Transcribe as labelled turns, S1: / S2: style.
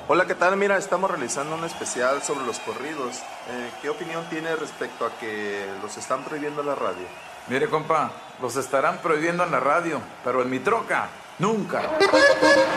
S1: Hola, ¿qué tal? Mira, estamos realizando un especial sobre los corridos. ¿Qué opinión tiene respecto a que los están prohibiendo en la radio?
S2: Mire, compa, los estarán prohibiendo en la radio, pero en mi troca, nunca.